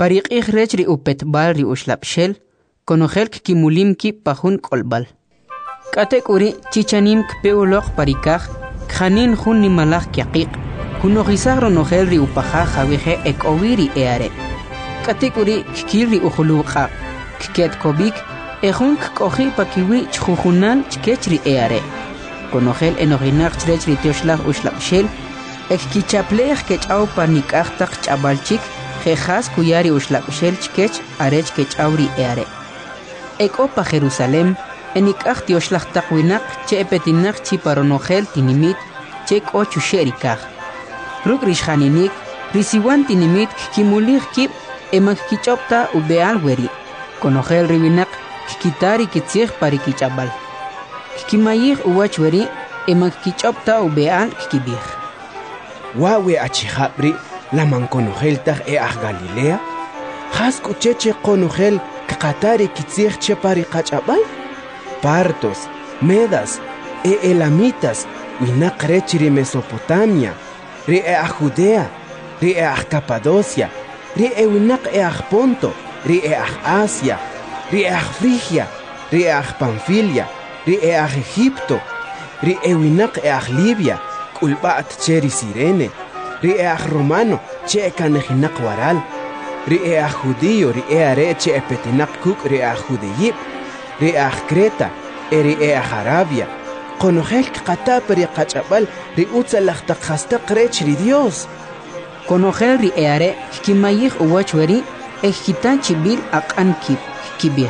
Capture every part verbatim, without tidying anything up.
Pariqih rech ri upet bal ri ushlapshel, konogel kimulim ki pahun kolbal. Katek uri chichanim kpeulok parikaj, khanin hun ni malak kiaqiq, kunogisagro nogel ri upaja jaweje ek owiri eare. Katek uri kikil ri uhuluqa, kiket kobik, ejun kohi pakiwi chjujunal chkech ri eare. Konogel enoginak chrech ri tioshlag ushlapshel, ek kichaplej kechau panikaj chabalchik, jejas kuyari ushlapshel chkech arech kechawri eare. Ek opa Jerusalem, enikaj tioshlag takwinak che epetinak chiparonogel tinimit, chek ochu sherikaj. Ruk rishjaninik, risiwan tinimit kimulig kip emak kichopta ubeal weri. Konogel ribinak kikitari kitzig parikichabal. Kikimayig uwach weri emak kichopta ubeal kikibig. Wawe achijabri laman konogel tag e ag Galilea? Has kucheche konogel kakatari kitzig che parikachabal? Partos, Medas, e Elamitas, winak rechiri Mesopotamia, ri e ag Judea, ri e ag Capadocia, ri e winak e ag Ponto, ri e ag Asia, ri e ag Frigia, ri e ag Panfilia, ri e ag Egipto, ri e winak e ag Libia, kulbaat cheri Sirene, ri e ag Romano, che kanejinak waral, ri e ag Judío, ri e are che epetinak kuk ri e ag Judeyip, ri e ag Creta, ri e ag Arabia, konogel kata peri kachabal ri utsalach takhastaq rech ri Dios. Konogel ri eare kimayig uwach weri ejitan chibil aqan kip kibig.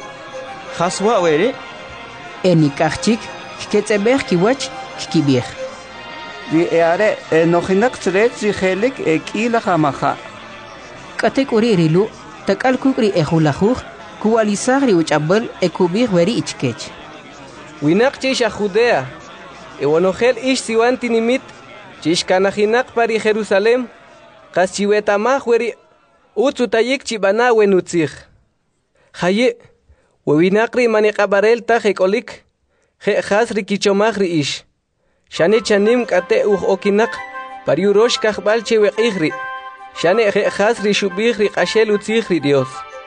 Haswa weri enikachik ketzebeg kiwach kibig. Ri eare enojinak chrech ri helik ekila jamaja. Katek uri rilu takal kukri ejulajuj kuwalisagri uchabal ekubig weri ichkech. Winak chish a Judea, ewanogel ish siwan tinimit, chish kanajinak pari Jerusalem, kas chiwetamaj weri utzutayik chibana wenutzig. Haye, wewinakri maniqabarel taj ekolik, je jas rikichomaj ri ish. Shane chanim kate uj okinak, pari urosh kajbal cheweqigri. Shane je jas ri shubig ri qashel utzig ri Dios.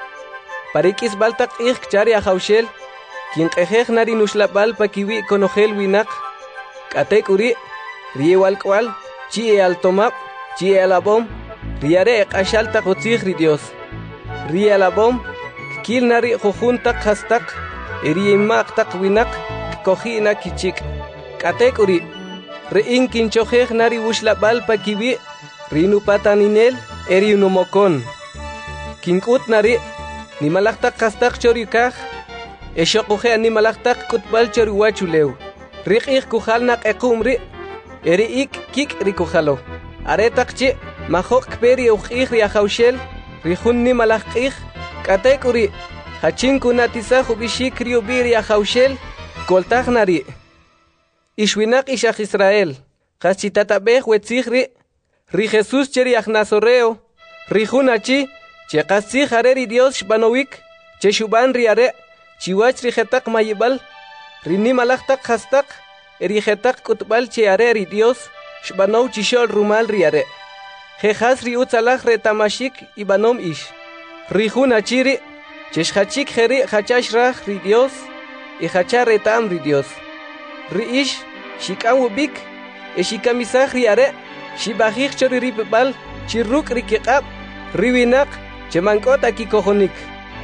Parikis baltak ig chari a jaushel, quien qejej nari nushlabal pakiwi konogel winak, katek uri, rie walkwal, chi e altomap, chi e alabom, riare e qashaltak otzig ri Dios. Rie alabom, kil nari jujuntak hastak, eri imaktak winak, kojina kichik. Katek uri, rein kinchojej nari ushlabal pakiwi, rinu pataninel, eri unumokon. Kinkut nari, ni malaktak hastak chorikaj, Eshokoje animalaktak kutbal choriwachulew. Rik ik kujalnak ekumri. Eri ik kik rikujalo. Aretak chi mahok peri uj ri ajaushel. Rijun ni malak ik. Katek uri. Hachin kunatisa hubishik riubiri ajaushel. Koltaj nari. Ishwinak ishach Israel. Chachitatabej wetzigri. Ri Jesus cheri ajnazoreo. Rijun achi. Chekasig areri Dios shbanowik. Cheshuban riare. Chiwach rijetak mayibal, rini malaktak hastak, erijetak kutbal cheareri Dios, shbanow chishol rumal riare. Jejas ri utzalaj retamashik ibanom ish. Rijun achiri, cheshachik jeri hachash raj ri Dios, y hachar retam ri Dios. Ri ish, shikam ubik, e shikamisaj riare, shibajik chori ripbal, chirruk rikikab, riwinak, chemankot akikojonik.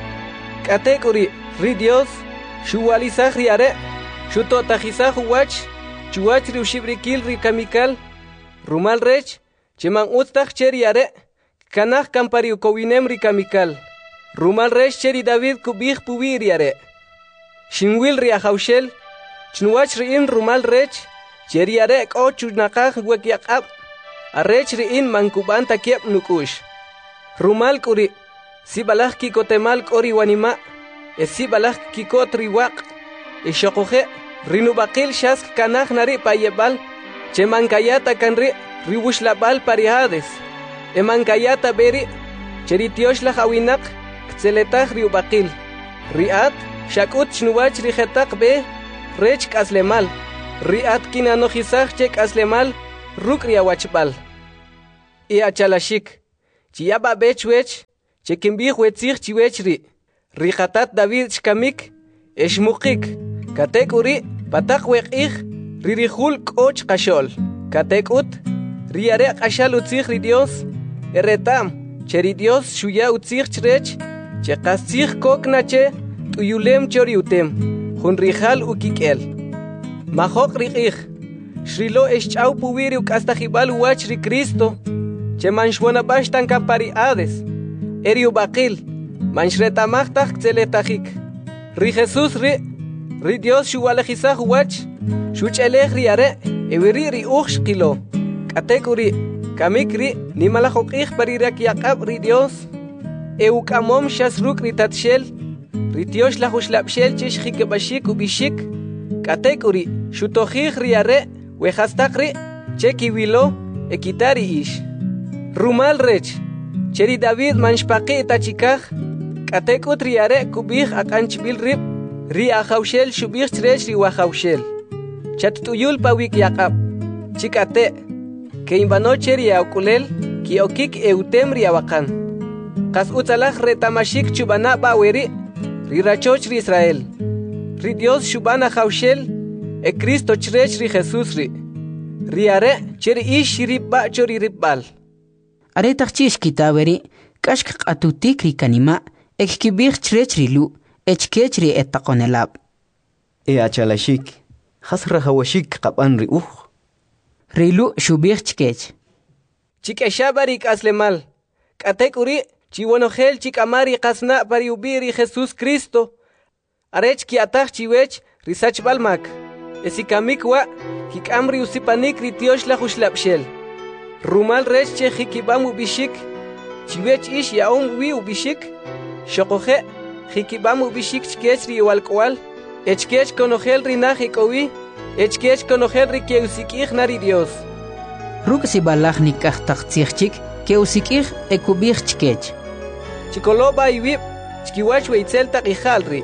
Katek uri, ri Dios, shuwalizaj riare, shutotajizaj uwach, chuwach ri ushibrikil ri kamikal, rumal rech, cheman utztaj cheriare, kanaj kampari ukowinem ri kamikal, rumal rech cheri David kubij pubi riare. Shinwil ri ajaushel, chnuwach ri in rumal rech, cheriare ko chunakaj wekyakab, arech ri in mankuban takiep nukush. Rumal kuri, si balaj kikotemal kori wanima, esi balaj kikot riwaq, e shokoje, rinubakil shask kanaj nari payebal, che mankayata kanri, riwushlabal parihades, e mankayata beri, cheritioshla hawinak, kteletaj riubakil, riat, shakut shnuwach rijetak be, rech kaslemal, riat kinanojizaj che kaslemal, ruk riawachbal. I achalashik, chiyaba bechwech, Chekimbih wetzich chiwechri. Rihatat David shkamik. Eshmukik. Katek uri. Patak wekich. Ririhul koch kashol. Katek ut. Riare kashal utzich ri Dios. Eretam. Cheri Dios shuya utzich chrech. Chekasich koknache. Tuyulem chori utem. Hunrihal ukikel. Mahok rikich. Shrilo eschau puwiri hasta jibal uach ri Cristo. Che manshwana bashtan kampari ades. Eriu bakil. Manshretamachtak tzeletahik. Ri Jesus ri. Ri Dios shuwalejisah uach. Shuchelech ri are. Ewiri ri uch kilo. Katek uri. Kamik ri. Nimalahokich barirak yakab ri Dios. Eukamom shasruk ri tatshel. Ri Dios lahushlapshel chish hikebashik ubishik. Katek uri. Shutohich ri are. Wehastakri, cheki wilo, ekitari ish. Rumal rech, cheri David manshpaki tachikaj, katekut riare kubich akanchbil rib, ri ahaushel shubich trech ri wahaushel. Chatutuyul pawik yakab, chikate, que imbano cheri aukulel, ki okik eutem ri awakan. Kas utalaj retamashik chubana baweri, ri rachoch ri Israel. Ri Dios shubana haushel, e Cristo chrech ri Jesus ri. Riare cheri ish ribba chori ribbal. Are tachchish kitaweri, kashk atutik ri kanima, ek kibich chrech ri lu, echkech ri etakonelab. E achalashik, hasra hawashik kapan ri uh. Ri lu shubich chkech. Chikeshabarik aslemal. Katek uri, chiwonogel chikamari kasna pari ubiri Jesus Cristo. Arech ki atach chiwech risach balmak. Esikamikwa, hikamri usipanik ritiosh la hushlapshel. Rumal rech che hikibam ubishik. Chiwech ish yaom wi ubishik. Shokohe, hikibam ubishik chkech ri walkwal. Echkech konogel rinah hikowi. Echkech konogel ri usikich nari Dios. Ruk si balach nikach tachtsichchik, ke usikich ekubich chkech. Chikoloba iwib, chkiwach weitzel takichalri.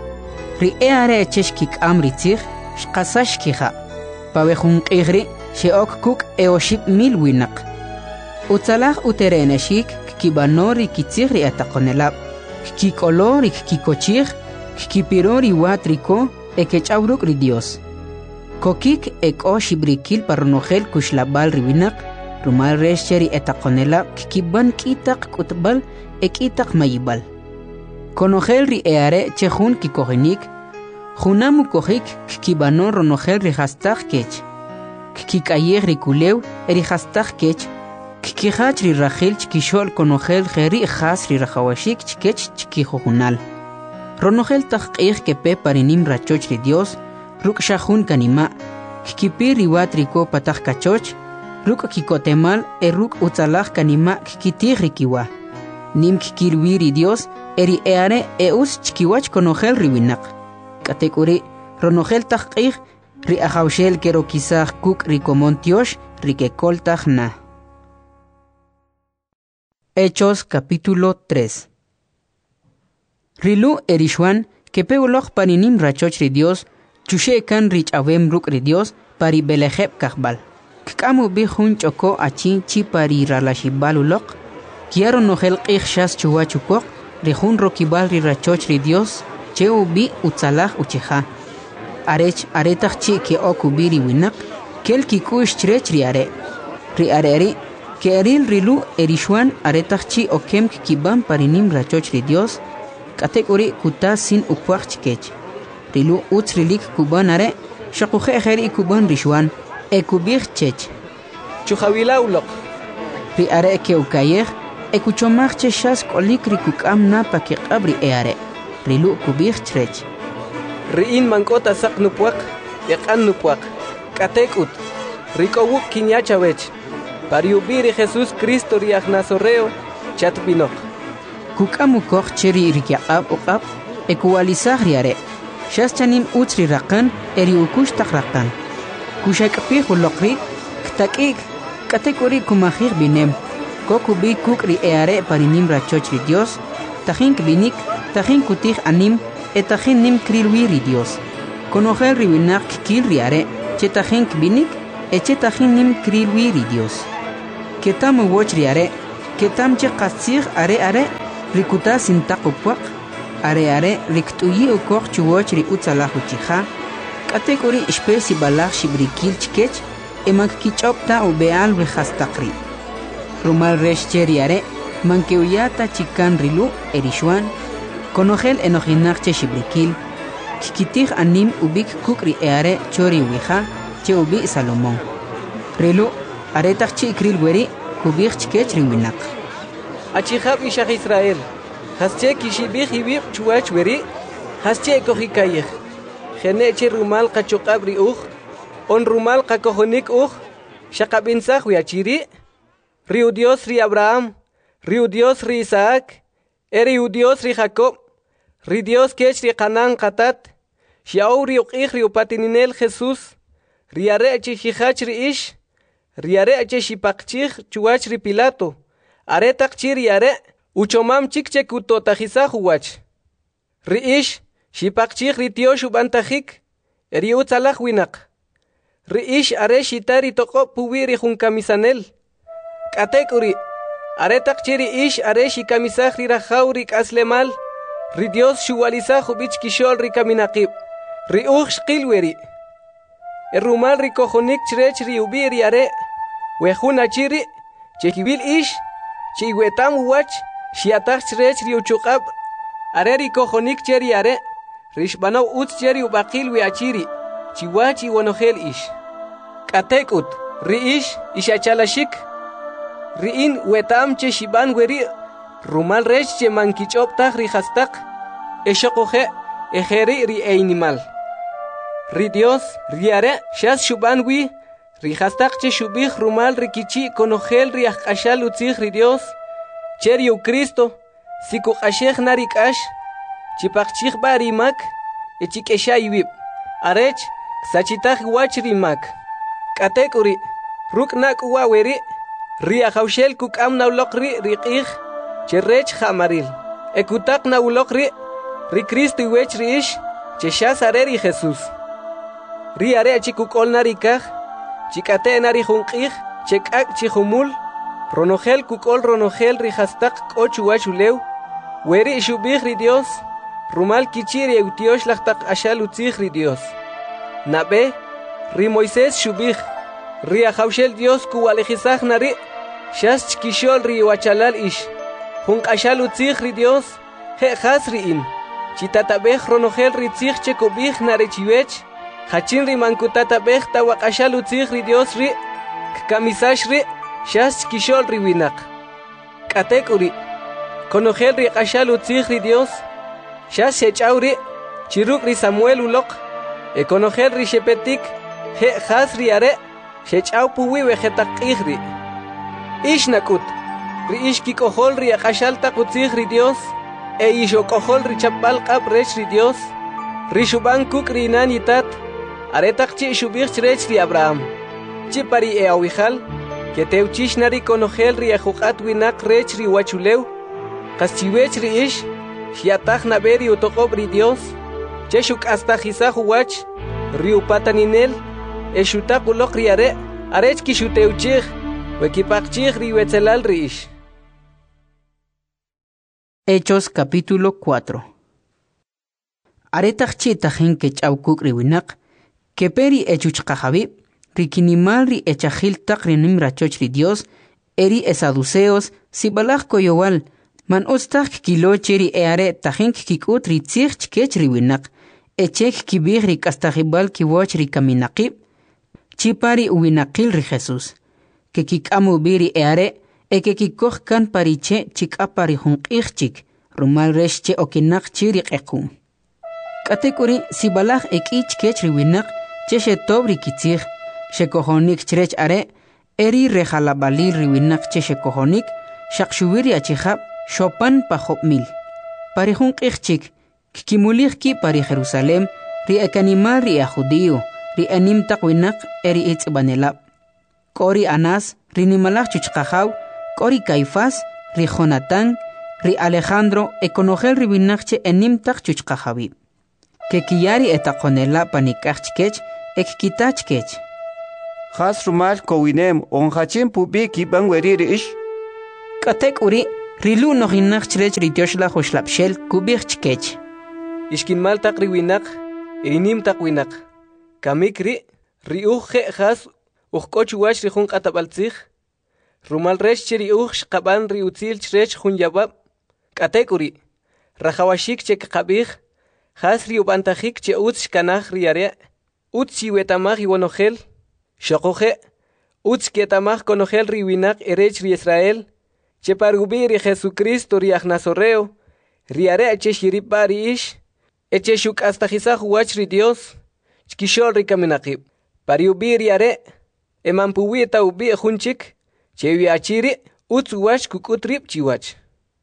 Ri eare echesh kik amri tzich. Shqasash kija, pawejun qigri, sheok kuk eoship mil winak. Utzalach utereneshik, kibanori kitzigri atakonelab, kikolori kikochig, kipirori watriko, ekechawruk ri Dios. Kokik ek oshibrikil parnogel kushlabal riwinak, rumal resheri etakonelab, kiban kitak kutbal, ekitak mayibal. Konogel ri eare chehun kikohinik, Junamu kohik kibano ronogel rihastach kech. Kikayeg rikuleu erihastach kech. Kikihach ri rachel chkishol konogel geri has ri rajawashik chkech chkijojunal. Ronogel tachqig kepe parinim rachoch ri Dios. Ruk shahun kanima. Kikipi riwat riko patach kachoch. Ruk kikotemal e ruk utzalach kanima kikitig rikiwa. Nim kikirwi ri Dios eri eare eus chkiwach konogel riwinak. Katekuri, ronogel tachqig, ri ahaushel kero kisach kuk rikomontiosh, rikekol na. Hechos capítulo tres. Rilu erishwan, kepeuloch paninim rachoch ri Dios, chushe kan rich avem ruk ri Dios, pari belejeb kahbal. Kkamu bihun choko achin chi pari ralashibalulok, kiaro nogel qig shas chuachukok, rihun rokibal ri rachoch ri Dios, Cheu bi utzalach ucheja. Arech aretach chi ke okubiri winak, kel kikush chrech riare. Riareri, ke eril rilu erishwan aretach chi okem kibam parinim rachoch ri Dios, katekuri kuta sin ukwach chkech. Rilu utz rilik kuban are, shakuche ejeri kuban rishwan, ekubich chech. Chuhawila ulok. Riare ke ukayech, ekuchomach cheshas kolik rikukam na pakikabri eare. Rilu kubich trech. Riin mankota sak nupuak, yakan nupuak, katekut, rikowuk kinyachawech, pariubiri Jesus Cristo riach nazoreo, chatpinok. Kukamukok cheri rikiab ukab, ekualizah riare, shas chanim utri rakan, eri ukush tak rakan. Kushakapih ulokri, ktakik, katekuri kumahir binem, kokubi kukri eare parinim rachoch ri Dios, tajin binik, tajin kutih anim, etajin nim krilwiri Dios. Konogel riwinak kil riare, chetajin binik, echetajin nim krilwiri Dios. Ketam woch riare, ketam che kasir are are, rikuta sintaqupuaq are are riktuyi ukoq chuwoch ri utsalahu chija k'atek uri especie balaj shibrikil chkech emak kichopta ubeal ri hastaqri rumal resh cheri are mankeuyata chikan rilu erishwan konogel enojinaq che shibrikil kikitij anim ubik kukri eare chori wija che ubi Salomón rilu aretaq chi ikril weri kubij chkech riwinaq achijab ishaq Israel hasche kishibij ibib chuwach weri hasche kojikayej geneche rumal qachuqab ri uj on rumal qakojonik uj shaqabinsaj wiachiri riu Dios ri Abraham riu Dios ri Isaac eri Dios ri Jacob ri Dios kech ri Canaan qatat xiaw ri uqij ri upatininel Jesús ri arechi hijach ri ish ri arechi shipaqchij chuwach ri Pilato aretaq chi ri are uchomam chikche kutotajisaj uwach ri ish shipaqchij ri tiosh ubantajik eri utzalaj winaq ri ish are shitari toqob puwi ri junkamisanel k'atek uri aretaq chi ri ish are shikamisaj ri rajaw ri k'aslemal ri Dios shuwalisaj ubich kishol ri kaminaqib ri uj shqil weri erumal ri kojonik chrech ri ubi ri are wejuna chiri chekibil ish chiwetam uwach shiataj chrech ri uchuqab are ri kojonik cheri are rishbanaw utz cheri ubaqil wi achiri chiwachi wonogel ish k'atekut ri ish ishachalashik ri in wetam che shiban weri rumal rech che mankichoptaj ri hastaq eshoqoje ejeri ri einimal ri Dios ri are shas shuban wi ri hastaq che shubij rumal ri kichi konogel ri ajqashal utzij ri Dios cheri u Cristo siku qashej nari k'ash chipaqchij bari mak echikeshay wib arech sachitaj wach ri mak k'atek uri ruk' nak uwa weri ri ajawshel kuk'am nawloq ri ri q'ij cherech jamaril ekutaq nawloq ri ri Cristo iwech ri ish che shas are ri Jesús ri are chikuk'ol nari kaj chik'ate nari junq'ij che k'ak' chijumul ronogel kuk'ol ronogel ri hastaq k'o chuwach ulew weri shubij ri Dios rumal kichi ri eutiosh laj taq ashal utzij ri Dios nabe ri Moisés shubij ri ajawshel Dios kuwalejisaj nari shas chkishol ri wachalal ish junq'ashal utzij ri Dios je jas ri in chitatabej ronogel ri tzij che kubij nare chiwech hachin ri mankutatabej tawaq'ashal utzij ri Dios ri kkamisash ri shas chkishol ri winaq k'atek uri konogel ri q'ashal utzij ri Dios shas shech'aw ri chiruk' ri Samuel uloq e konogel ri shepetik je jas ri are shech'aw puwi wejetaq q'ij ri ish nak'ut ri ish kik'ojol ri aq'ashal taq utzij ri Dios e ish ok'ojol ri chapb'al q'ab' rech ri Dios ri xub'an kuk' ri inan yitat aretaq chi xub'ij chrech ri Abraham chi pari e awijal que teuchix nari konogel ri ajuq'at winaq rech ri wachulew qas chiwech ri ish xiataj nabe ri utoqob ri Dios che xuk'astajisaj uwach ri upataninel e xutaq uloq ri are arech kixuteuchij wekipaqchij ri wetzelal ri ish. Hechos capítulo cuatro. Aretaq chi tajin que ch'awkuk ri winaq que peri echuchqajabib rikinimal ri echajil taq rinim rachoch ri Dios eri esaduceos sibalaj koyowal man ostaq kilo cheri eare tajin kikut ri tzij chkech ri winaq echek kibij ri kastajibal kiwoch ri kaminaqib chipari uwinaqil ri Jesús que kikamu biri eare e que kikoj kan pariche chik'apari junq'ij chik rumal resh che okinaq chi ri q'equm k'atekuri sibalaj ek'i chkech ri winaq che xetob ri kitzij xekojonik chrech are eri rejalabalil ri winaq che xekojonik xaqxuwir ri achijab xopan pajob mil pari junq'ij chik kikimulij ki pari Jerusalem ri ekanimal ri a judío ri enim taq winaq eri itz'banelab k'ori Anás ri nimalaj chuchqajaw k'ori Caifás ri Jonatán ri Alejandro ekonogel ri winaq che enim taq chuchqajabib que kiyari etaqonela panikaj chkech ek kitach kech Has rumal kowinem on hachin pubi kiban weri ish k'atek uri rilu nohinaq chrech ritioshla hoshlapshel kubich chkech. Ishkin mal taq riwinak, irinim taq winak. Kamik ri, riuj je has, ujkoch wach rihun qatabaltzig. Rumal resh che riuj shqaban riutzil chrech hun yabab. Katekuri, rajawashik che kabig, has riubantajik che utz shkanaj riare, utz shiwetamaj iwonogel, shokoje, utz ketamaj konogel riwinak erech ri Israel, che pargubi ri Jesucristo ri Agnazoreo, riare che shiripa ri ish, eche shuk astajizaj wach ri Dios, chkishol ri kaminakib, pariubi riare, emampuwi eta ubi ejunchik, che viachiri, utz wach kukutrip chiwach.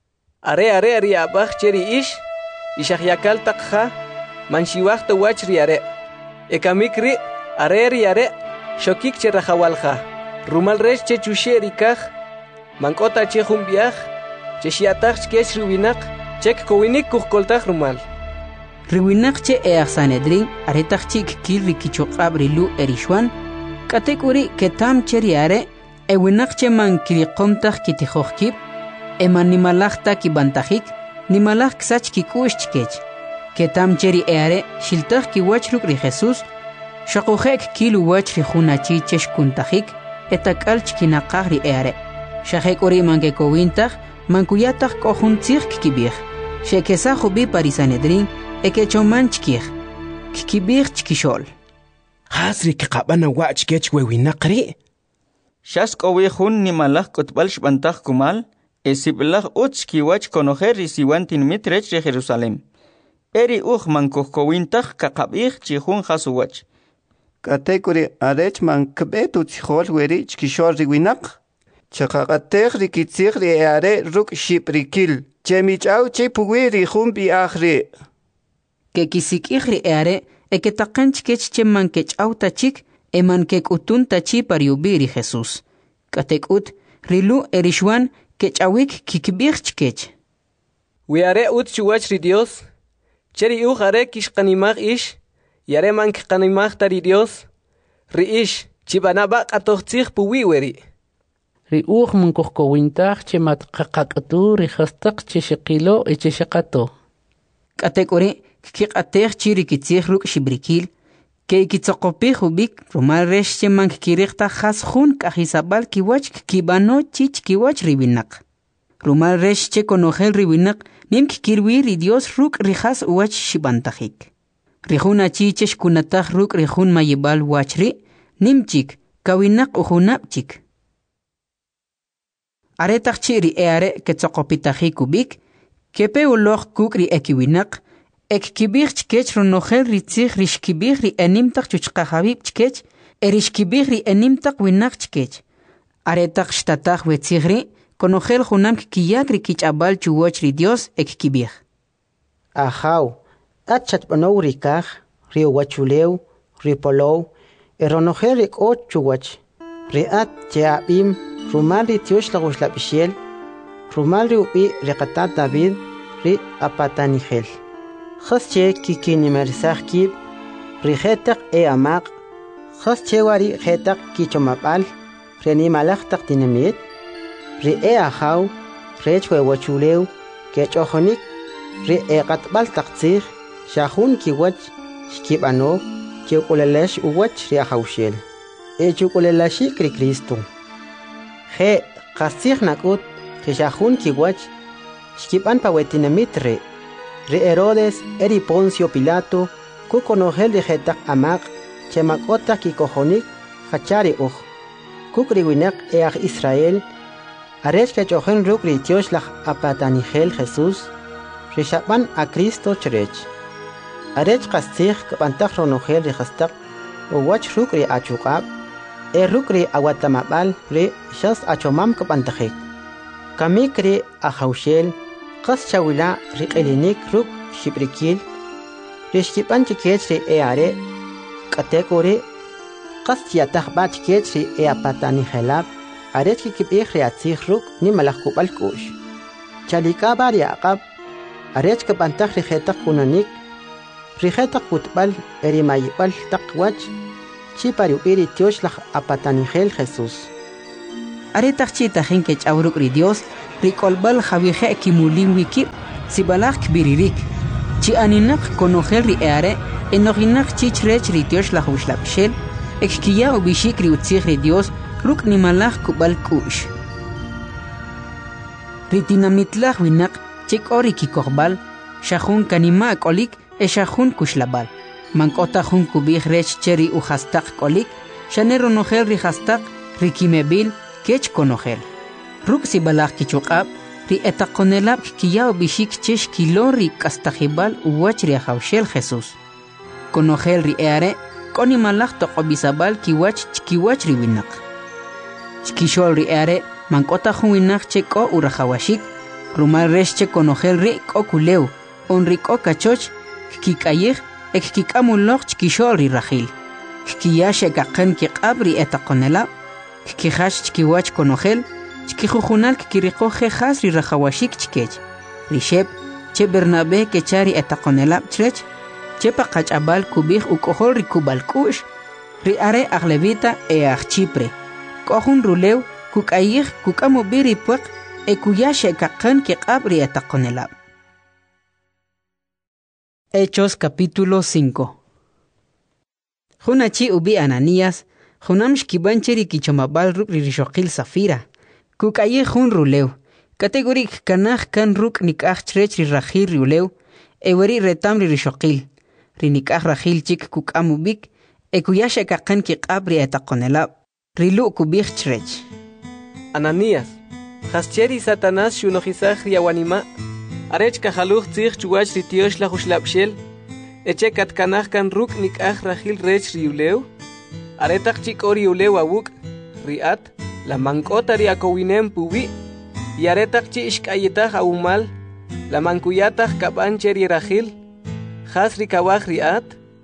Are are ri abaj cheri ish, ishahyakal takha, manshiwach ta wach ri are. Ekamikri, are ri are, shokik che rajawalja. Rumal resh che chushe rikaj, mankota che jumbiaj, che shiataj chkech riwinak, chek kowinik kuhkoltaj rumal. Riwinak che each Sanedrin, aretaj chik kil rikichokab rilu erishwan, katekuri ketam cheri are, ewinak che man kirikomtaj kitijojkib, eman nimalajta kibantajik, nimalaj ksach kikush chkech. Ketam cheri eare, shiltaj kiwach ruk ri Jesús, shakujek kilu wach ri junachi chesh kuntajik, etakal chkinaqaj ri eare. Shajek ori mankekowintaj, mankuyataj kohuntzig kikibij. Shekesa jubi parisanedrin, ekechoman chkij. Kikibij chkishol. Hasri kikabana wach kech wewinaqri. Shask owi jun nimalaj kotbal shbantaj kumal, esibelaj utz kiwach konojer risiwantin mitrech de Jerusalem. Eri uj mankojkowintaj kakabij chihun hasuwach. Katekuri arech man kbetu tchol weri chkishor riwinak. Chakakatej rikitzig ri eare ruk shiprikil. Chemichau chepuwi rihun bi ahri. Kekisikij ri eare, eketaqen chkech che mankechau tachik, eman kekutun tachi pariubi ri Jesús. Katekut, rilu erishwan, kechawik kikibij chkech. Wiare ut chuwach ri Dios, cheri uj are kishqanimaj ish, yare man kqanimaj tari Dios, ri ish, chibanaba qatojtzig puwi weri. ri uj mankojkowintaj che matqaqaqtu ri hastaq che shiqilo e che shaqato. Katekuri, kiqatej chi rikitzig ruk shibrikil, ke ikitzoqopij ubik rumal resh che mankikiriktaj has jun kajisabal kiwach kibano chich kiwach riwinak. Rumal resh che konojel riwinak, nim kikirwi ri Dios ruk rijas wach shibantajik. Rijun achichesh kunataj ruk rijun mayibal wachri, nim chik, kawinak ujunab chik. Aretaj chi ri eare ketzoqopitajik ubik, kepe uloj kuk ri ekiwinak, ek kibij chkech ronojel ritzig rishkibij ri enimtaj chuchqahabib chkech, erishkibij ri enimtaj winak chkech. Aretaj shtataj wetzigri, konojel junam kiyak ri kichabal chuwach ri Dios ek kibij. Ajaw, at chatpanow rikaj, ri wachulew, ri polow, eronojel rik o chuwach, ri at cheabim, rumal ri tiosh laguslapishel, rumal ri ubi rikatat David, ri apatanijel. Khasche kikinimersaj kib, ri jetak e amaq, khasche wari jetak kichomapal, reni malajtak dinamit, ri e ajaw, rechwe wachulew, kechojonik, ri e qatbal taqtzig, shahun kiwach, shkibano, kiukulelesh uwach ri ajawshel. E chukulelashik ri Cristo. Je, qastig nakut, kishahun kiwach, shkiban pawetinamit re. Ri Herodes, eri Poncio Pilato, kukonojel ri jetak amaq, chemakota kikojonik, hachari uj. Kuk riwinak eaj Israel, arech kechojen ruk ri tioslaj apatanijel Jesús, rishaban a Cristo chrech. Arech kastig kapantaj ronojel ri hastak, uwach ruk ri achukab, e ruk ri awatamabal ri shas achomam kapantajik. Kamik ri ajawshel, qas chawila ri qilinik ruk shibrikil, rishkipan chikech ri eare, katekuri, qas chiataj ba chikech ri eapatanijelab, arech kikibij ri atzig ruk ni malajkubal kush. Chalikaba ri aqab, arech kapantaj ri jetak kunanik, ri jetak kutbal eri mayibal takwach, chipariubi ri tioslaj apatanijel Jesús. Aretaj chi tajin kech awruk ri Dios, rikolbal javije kimulim wiki sibalak kbiririk chi aninak konogel ri are enoginak chichrech ritiosh la huslapshel ekkiya ubishik ri utzig ri Dios ruk nimalak kubal kush ritinamitlach winak chik ori kikorbal shahun kanima kolik e shahun kushlabal mankota hun kubih rech cheri u hastak kolik shanero nogel ri hastak rikimebil kech konogel ruk sibalak kichukab ri etakonelab kiya ubishik chesh kilori kastajibal uwach ri hawshel Jesus konogel ri are koni malak toqobisabal kiwach kiwach ri winak chkishol ri are mankota hun winak cheko urahawashik rumal resh che konogel ri kokuleu on ri kokachoch kikayih ek kikamulok chkishol ri rahil kiyashe kaqan kiqabri etakonela kihash chkiwach konogel chkijujunal kikiriqo jejas ri rahawashik chkech rishep che Bernabe kechari etakonela chrech che paqach'abal kubij uk'ojol ri kubalk'u'x ri are aglevita e ajchipre k'ojun rulew kuk'ayij kuk'amubi ri pueq e kuyaxe kaqan kiq'ab ri etakonelab. Hechos capítulo cinco. Junachi ubi Ananías junam xkibanche ri kichomabal ruk ri rishoqil Safira kuk'ayij jun rulew kategorik kanaj kan ruk nik'aj chrech ri rajil ri ulew eweri retam ri rishoqil ri nik'aj rajil chik kuk'amubik e kuyaxe kaqan kiq'ab ri etakonelab ri lu' kubij chrech. Ananías jascheri Satanás xunojisaj ri awanima arech kajaluj tzij chuwach ri tiox la huxlapxel eche katkanaj kan ruk nik'aj rajil rech ri ulew aretaq chik ori ulew awuk riat la mankota ri akowinem puwi y aretaq chi ishk'ayitaj awumal la mankuyataj kab'an che ri rajil jas ri kawaj riat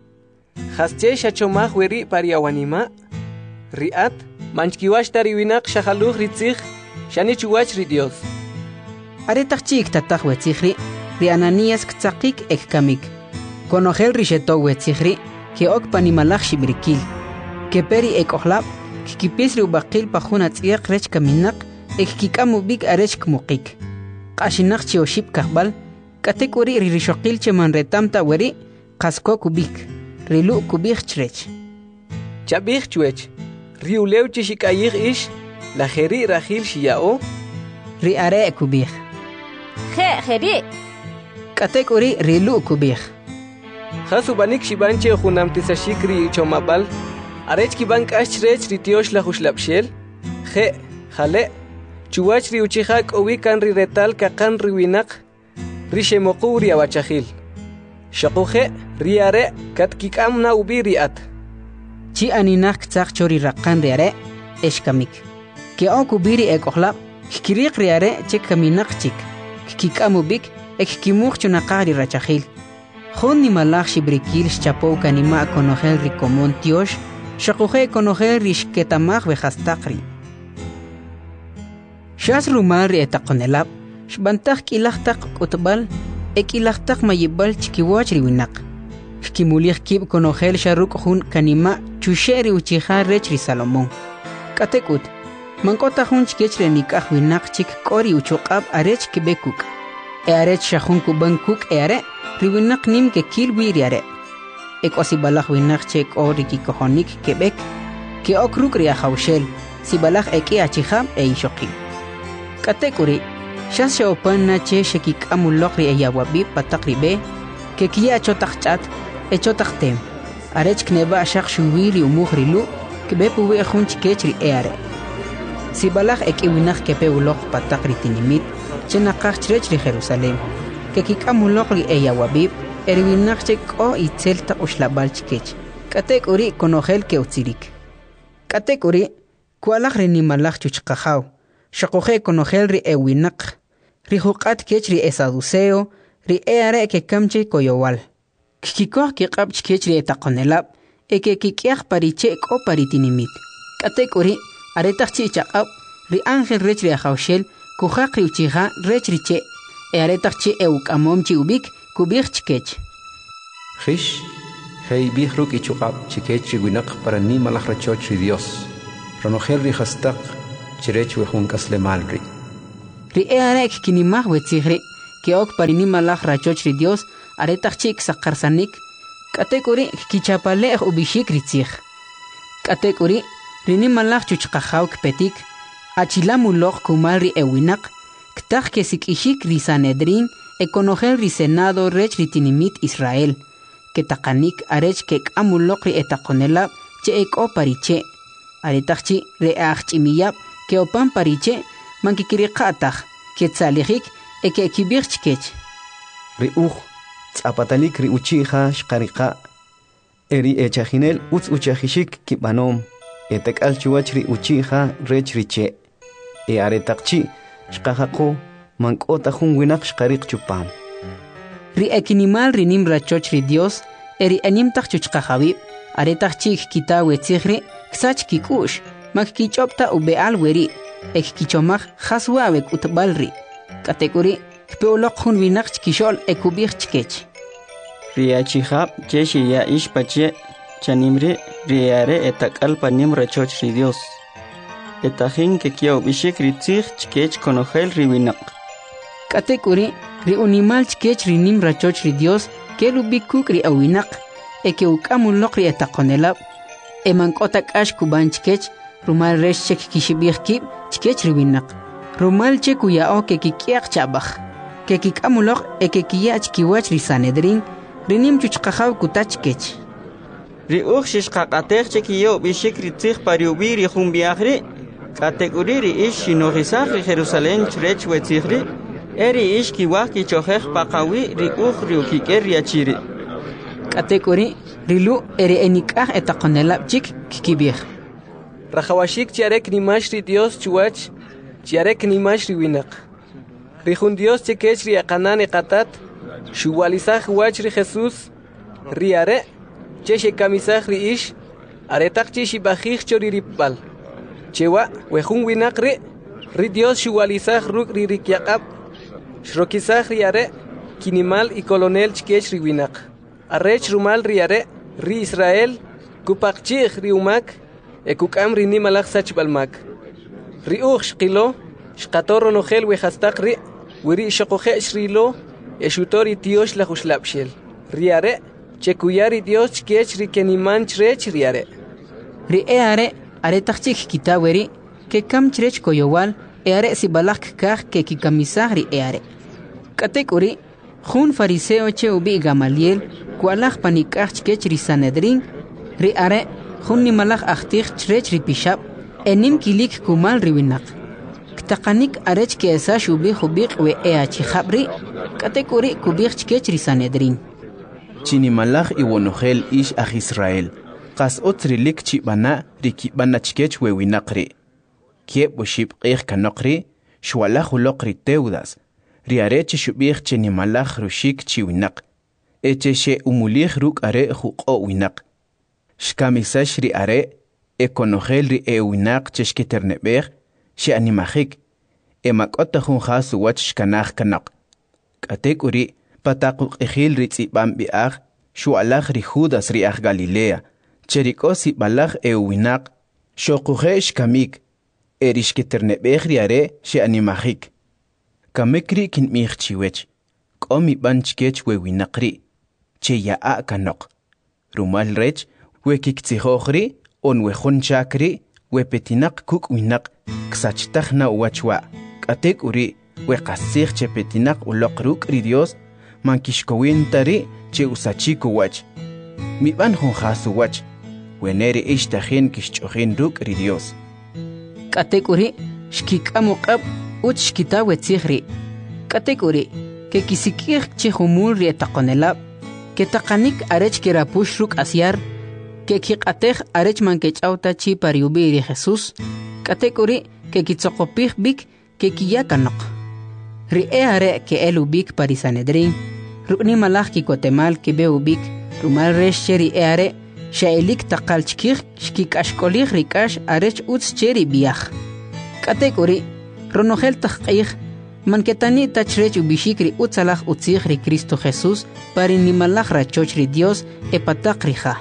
jas che xachomaj weri pari awanima riat manchkiwash tari winaq xajaluj ri tzij xani chuwach ri Dios aretaq chi iktataj wetzij ri ri Ananías ktzaqik ekkamik konogel ri xetog wetzij ri ke ok panimalaj xibrikil ke peri ek'ojlab kikipis ri ubaqil pajun atz'iaq rech kaminak ekkik'amubik arech kmuqik q'axinaq chi oxib kajbal k'atek uri ri rishoqil che manretamta weri qasko kubik ri lu' kubij chrech chabij chwech ri ulew chi xik'ayij ix la jeri rajil xiya'o ri are kubij je jeri k'atek uri ri lu' kubij jas ubanik xibanche junamtisashik ri chomabal arech kiban k'ax chrech ri tiox la huxlapxel je jale chuwach ri uchija k'owi kan ri retal kaqan ri winaq ri xemoqu ri awachajil xaquje ri are katkik'amna ubi riat chi aninaj ktzaq cho ri raqan ri are exkamik ke ok ubi ri ek'ojlab kikiriq ri are che kaminaq chik kik'amubik ekkimuj chunaqaj ri rachajil jun nimalaj xibrikil xchapow kanima konogel ri komon tiox xaquje konogel ri xketamaj wejastaqri xas rumal ri etakonelab xbantaj k'ilaj taq k'utbal e k'ilaj taq mayibal chkiwach ri winaq xkimulij kib konogel xaruk' jun kanima chuxe ri uchija rech ri Salomón k'atek ut mank'ota jun chkech ri nik'aj winaq chik k'o ri uchuq'ab arech kib'ekuk e arech xajun kuban kuk e are ri winaq nim kekil wi ri are e k'o sibalaj winaq che k'o ri kikojonik keb'ek ke ok ruk' ri ajawxel sibalaj ek'i achijab e ixoqil k'atek uri xas xe'opanna che xekik'amuloq ri eyawabib pataq ri b'e kekiya chotaq ch'at e chotaq tem arech kneba' xaq xuwi ri umuj ri lu' kib'e puwi jun chkech ri e are sibalaj ek'i winaq kepe uloq pataq ri tinimit che naqaj chrech ri Jerusalén kekik'amuloq ri eyawabib e ri winaq che k'o itzel taq uxlab'al chkech k'atek uri konogel keutzirik k'atek uri kualaj ri nimalaj chuchqajaw xaquje konogel ri e winaq ri juq'at kech ri e saduceo ri e are kekamche koyowal kikikoj kiq'ab chkech ri etakonelab e kekik'yaj pariche k'o paritinimit k'atek uri aretaq chi chaq'ab ri ángel rech ri ajawxel kujaq ri uchija rech ri che e aretaq chi e uk'amom chi ubik kubij chkech Jish hey bih ruk ichuqab chikech ri winaq para ni malaj rachoch ri Dios ronogel ri hastaq chirech we jun kaslemal ri ri e are kinimah wetzihri que ok parinimalaj rachoch ri Dios aretach chik sakarsanik katekuri kichapalej ubishik ritzih katekuri rinimalaj chuchqajaw kpetik achilamuloj kumal ri ewinak ktach kesikishik ri Sanedrin ekonojel ri Senado rech ri tinimit Israel que takanik arech que amulok ri etakonelab che eko pariche aretachi re achimiyab que opan pariche mankikiriqataj que tsalijik eke kibirchkech ri uj tzapatalik ri uchija shqariqa eri echajinel utz uchajishik kibanom etekal chuwach ri uchija rech riche e aretaqchi shqajaqo mankota jun winaq shqariq chupam ri ekinimal rinim rachoch ri Dios eri animtaj chuchqajabib aretaq chik kitawe tzigri ksach kikush mak kichopta ubeal weri ek kichomaj khaswawek utbalri katekuri kpeoloq jun winaq chkishol ekubij chkech riachijab cheshi ya ishpache chanimri riare etakal panim rachoch ri Dios etajin que kiau bishik ritzig chkech konojel ri winaq katekuri ri unimal chkech rinim rachoch ri Dios kelubikuk ri awinaq eke ukamuloq ri etaqonelab emankotak ash kuban chkech rumal resh chek kishibij kib chkech ri winaq rumal che kuyao ke kikiaq chabaj ke kikamuloq eke kiyach kiwach ri Sanedrin rinim chuchqajaw kutach kech ri uj shishqaqatej che kiyo bishik ritzig pariubi ri jumbiagri kategori ri ish shinorizar ri Jerusalén chrech wetzigri eri ish kiwaj kichojej paqawi ri uj ri ukiker ri achiri kategori rilu eri enikaj etaqonelab chik kikibij rajawashik chiarek nimash ri Dios chuwach chiarek nimash ri winaq ri jun Dios chekech ri aqanan eqatat shuwalizaj wach ri Jesús ri are cheche kamisaj ri ish aretaq chi shibajij chori ripbal chewa wejun winaq ri ri Dios shuwalizaj ruk ri rikyaqab shrokizaj ri are kinimal y colonel chkech ri winaq arrech rumal ri are ri Israel kupaqchij ri umak ekukam ri nimalaj sachbalmak ri uj shqilo shqatorro nojel wejastaq ri wiri shoqojesh rilo eshutori tiosh la jushlapshel ri are chekuyari Dios chkech ri keniman chrech ri are ri e are are tachik kitaweri ke kam chrech koyowal e are sibalak kaj ke kikamisaj ri e are katekuri jun fariseo che ubi Gamaliel kualaj panikaj chkech ri Sanedrin ri are jun nimalaj achtij chrech ri pishab enim kilik kumal ri winaq ktaqanik arech ke esa shubi khubiq we e achi khabri katekuri kubich chkech ri Sanedrin chinimalaj iwonojel ish aj Israel qas otrilik chibana rikibana chkech we winaqri kieb bushib qih kanokri shwalaj uloqri teudas ri arech shubich chinimalaj rushik chi winaq eche she umulij ruk are juqo winaq shkamisash ri are ekonojel ri e winaq cheshketernebej she animajik emakota jun khasu wach shkanaj kanaq katekuri pataqu qihil ri tsibam biaj shualaj ri Judas ri aj Galilea cherikosi balaj e winaq shoqujesh kamik erishketernebej ri are she animajik kamikri kin michchiwech qomi banchkech we winaqri che yaa kanaq rumal rech we kiktsijohri on we jun chakri we petinaq kuk winaq ksachtajna wachwa katek uri we qasij che petinaq uloqruk ri Dios mankishkowintari che usachiko wach mi ban jun khasu wach we neri ishtajin kishchojin ruk ri Dios katek uri shkikamu qab uch shkitawe tzigri katek uri ke kisikij che humul ri etaqonelab ke taqanik arech kirapush ruk asyar que kiqatej arech mankechauta chi pariubi ri Jesús katekuri que kitsoqopij bik que kiyakanok ri e are que elubik pari Sanedrin rukni malaj kikotemal que beubik rumal resh cheri e are shaelik taqalchkij shkikashkolij rikash arech utz cheri biaj katekuri ronojel taqij manketani tachrech ubishik ri utzalaj utzij ri Cristo Jesús pari nimalaj rachoch ri Dios e pataq rija.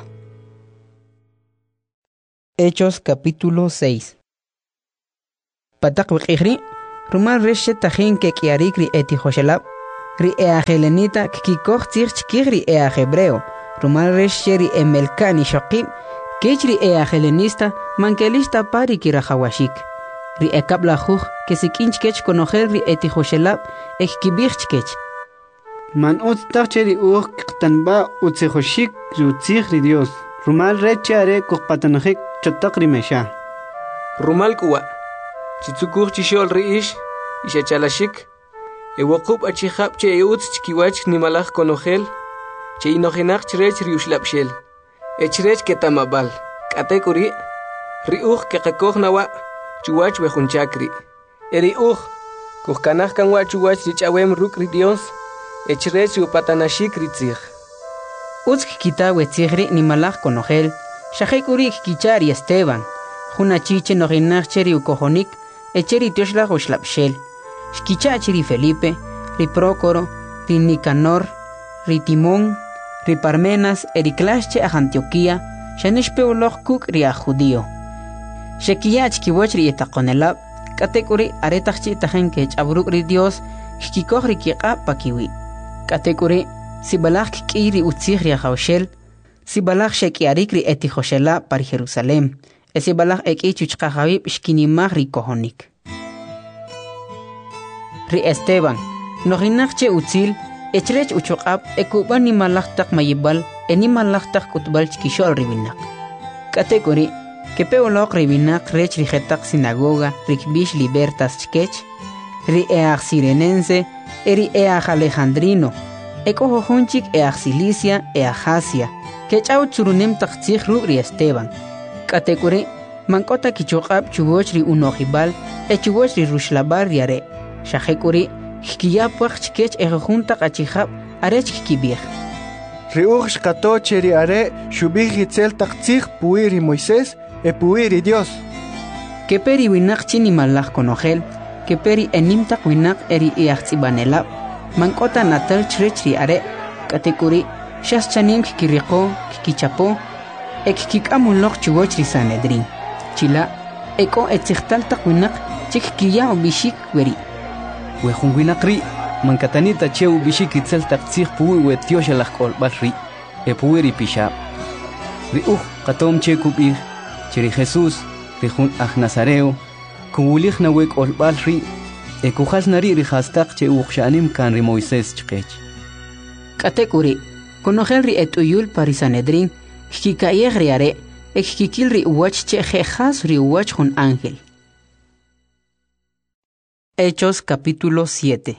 Hechos capítulo seis. Patak wikihri, rumal reshe tajin ke kiarik ri eti joshelab, ri eajelenita kikikoch tzirch ri eajebreo, rumal reshe ri emelkani shokim, kechri eajelenista mankelista pari kirajawashik. Ri ekabla juj que si kinchkech conocer ri eti joshelab ekkibichkech. Man ut tacheri uj qtanba utsejoshik rutzig ri Dios. Rumal rechare kuqpatanajik chotaqri mesha. Rumal kuwa. Chitsukuj chishol ri ish ishachalashik. Ewaqub achihab che eutz chkiwach nimalaj konojel. Che inojenach chrech ri ushlapshel. Echrech ketamabal. Katekuri ri uj que qekojnawa chuwach wejunchakri. Eri uj kuhkanaj kanwa chuwach richawem rukri Dios. Echrech upatanashik ritzig. Utsk kita wetzigri ni malaj konojel, shahekuri kichari Esteban, juna chiche noginach cheri ukojonik, echeri tioshla oshlapshel, shkichachiri Felipe, ri Prócoro, ri Nicanor, ri Timón, ri Parmenas, eriklasche a Antioquía, shanishpeuloj kuk ri a judío. Shekiyach kiwach ri etakonelab, katekuri aretachchi tajenkech abruk ri Dios, shkikoj ri kiqa pakiwi. Katekuri si balach kiri utzig ri jaushel, si balach shekiarik ri eti joshela par Jerusalem, e si balach eki chuchqahabib shkinimag ri kohonik. Ri Esteban, noginach che utzil, echrech uchuqab ekuban ni malach tak mayibal, e ni malach tak kutbal chkishol ribinak. Katekuri, que peolok ribinak rech ri jetak sinagoga, rikbish libertas chkech, ri each sirenense, eri each alejandrino, Eko hohunchik each Cilicia each Asia, que chau churunem taktzig rubri Esteban. Katekuri, mankota kichuqab chuboch ri unojibal, e chuboch ri rushlabar riare. Shahekuri, hkiyapwach chkech e junta kachihab, arech kibir. Ri uj shkato cheri are, shubih hitzel taktzig puiri Moisés, e puiri Dios. Que peri winak chini malach konojel, que peri enimtak winak eri each tsibanelab. Mankota natal chrechri are, katekuri, shas chanim kikiriko, kikichapo, ek kikamulok chubochri Sanedrin. Chila, eko etzichtal takwinak, chik kiya ubishik weri. Wejun winakri, mankatanita che ubishik itzel taktzig puwi wetiosh alakol balri, e puwiri pisha. Ri uj, katom che kubir, cheri Jesús, rijun aj Nazareo, kubulig na wek ol balri, Ekujas nari rihastak che uxanim kan ri Moisés chkech. Katekuri, konojel ri etuyul pari Sanedrin, hkikayeg ri are, ekikil ri uwach che jejas ri uwach jun ángel. Hechos capítulo siete.